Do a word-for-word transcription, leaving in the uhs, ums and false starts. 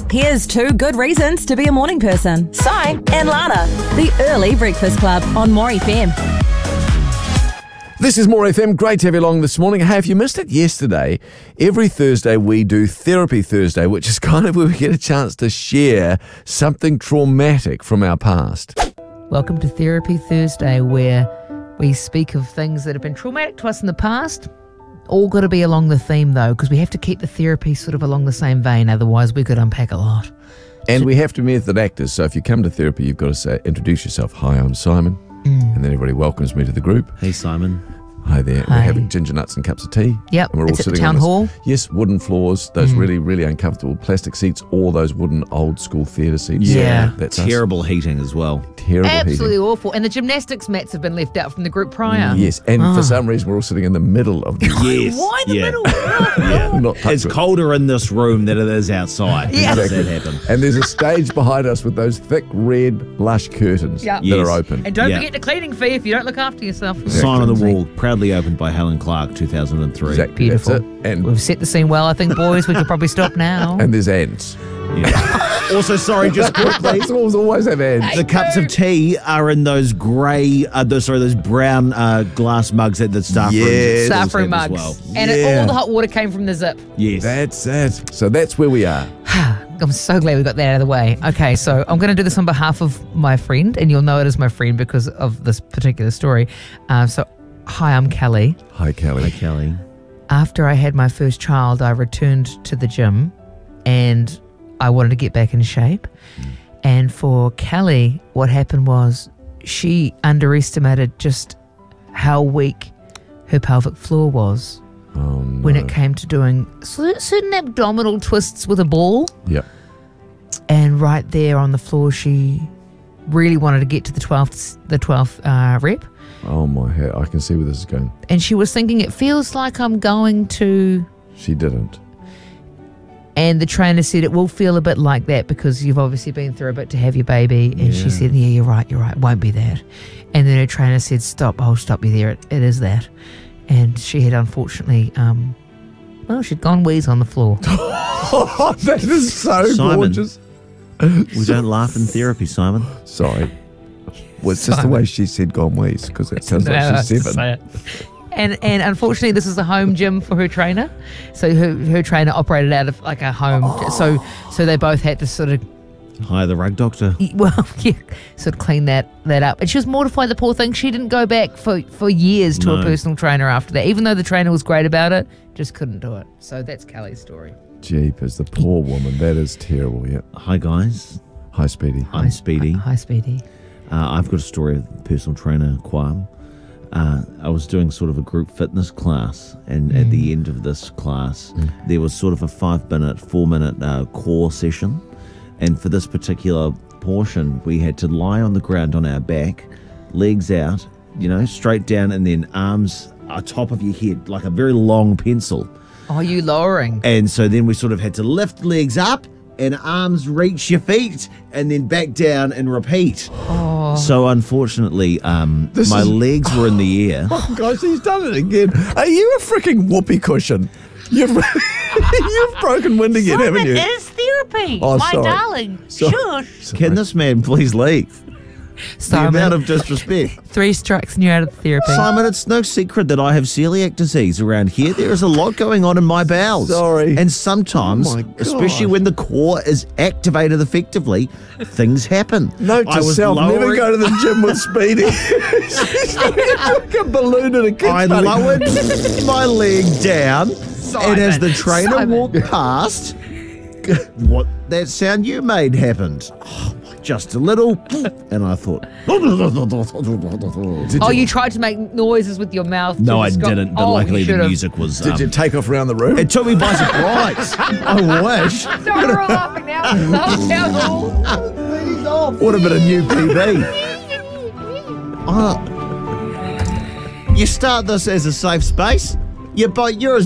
Here's two good reasons to be a morning person. Si and Lana. The Early Breakfast Club on More F M. This is More F M. Great to have you along this morning. Hey, if you missed it yesterday, every Thursday we do Therapy Thursday, which is kind of where we get a chance to share something traumatic from our past. Welcome to Therapy Thursday, where we speak of things that have been traumatic to us in the past. All got to be along the theme, though, because we have to keep the therapy sort of along the same vein. Otherwise, we could unpack a lot. And we have to be method actors. So if you come to therapy, you've got to say, introduce yourself. Hi, I'm Simon. Mm. And then everybody welcomes me to the group. Hey, Simon. Hi there. Hi. We're having ginger nuts and cups of tea. Yep. And we're it's all at the sitting town on this, hall. Yes, wooden floors, those Mm. really, really uncomfortable plastic seats, or those wooden old school theatre seats. Yeah. That's us. Terrible heating as well. Terrible Absolutely heating. awful. And the gymnastics mats have been left out from the group prior. Yes, and Oh. for some reason we're all sitting in the middle of the Yes. Why the yeah. middle? Yeah. Not touch It's wood. colder in this room than it is outside. Yeah. How does Exactly. that happen? And there's a stage behind us with those thick red lush curtains Yeah. that Yes. are open. And don't Yeah. forget the cleaning fee if you don't look after yourself. Sign on the Wall, proudly opened by Helen Clark, two thousand three. Exactly, Beautiful. that's it. And We've set the scene well, I think, boys. We could probably stop now. and there's ants. Yeah. Also, sorry, just quickly. Schools always have ants. The cups of tea are in those grey, uh, those, sorry, those brown uh, glass mugs at the staff room. Yes. Staff room As mugs. well. And it, Yeah. all the hot water came from the zip. Yes. That's it. So that's where we are. I'm so glad we got that out of the way. Okay, so I'm going to do this on behalf of my friend, and you'll know it as my friend because of this particular story. Uh, so, hi, I'm Kelly. Hi, Kelly. Hi, Kelly. After I had my first child, I returned to the gym and I wanted to get back in shape. And for Kelly, what happened was she underestimated just how weak her pelvic floor was Oh, no. when it came to doing cer- certain abdominal twists with a ball. Yep. And right there on the floor, she really wanted to get to the twelfth, the twelfth uh, rep. Oh, my hair. I can see where this is going. And she was thinking, it feels like I'm going to... She didn't. And the trainer said, it will feel a bit like that because you've obviously been through a bit to have your baby. And she Yeah. said, yeah, you're right, you're right. It won't be that. And then her trainer said, stop, I'll stop you there. It, it is that. And she had unfortunately, um, well, she'd gone wheeze on the floor. Oh, that is so Simon. gorgeous. We don't laugh in therapy, Simon. Sorry. Well, it's just the way she said gone wheeze because it sounds like she's seven. And and unfortunately, this is a home gym for her trainer. So her, her trainer operated out of like a home. So so they both had to sort of, Hi, the rug doctor. well, yeah, sort of clean that, that up. And she was mortified, the poor thing. She didn't go back for, for years to No. a personal trainer after that. Even though the trainer was great about it, just couldn't do it. So that's Kelly's story. Jeepers, the poor woman. That is terrible. Yep. Hi, guys. Hi, Speedy. I'm Speedy. Hi, Speedy. Uh, I've got a story of personal trainer Quam. Uh, I was doing sort of a group fitness class, and at the end of this class, there was sort of a five-minute, four-minute uh, core session. And for this particular portion, we had to lie on the ground on our back, legs out, you know, straight down, and then arms on top of your head, like a very long pencil. Oh, you lowering? And so then we sort of had to lift legs up and arms reach your feet and then back down and repeat. Oh. So unfortunately, um, This my is- legs were in the air. Oh, gosh, he's done it again. Are you a freaking whoopee cushion? You've, you've broken wind again, haven't you? It is therapy, Oh, my sorry. darling. Sorry. Shush. Can this man please leave? The amount Simon, of disrespect. three strikes and you're out of therapy. Simon, it's no secret that I have celiac disease around here. There is a lot going on in my bowels. Sorry. And sometimes, Oh my God. especially when the core is activated effectively, things happen. Note I to was self, never lowering- go to the gym with Speedy. She's like a balloon in a kid's I bunny. lowered my leg down, and as the trainer Simon. walked past, what that sound you made happened. Just a little, and I thought, Did Oh, you, you tried to make noises with your mouth. to no, I describe- didn't. But Oh, luckily, you the should've. music was. did um, you take off around the room? It took me by surprise. I wish. So we're all laughing now. The whole town hall. What a bit of new P B. Uh, you start this as a safe space. You, but you're as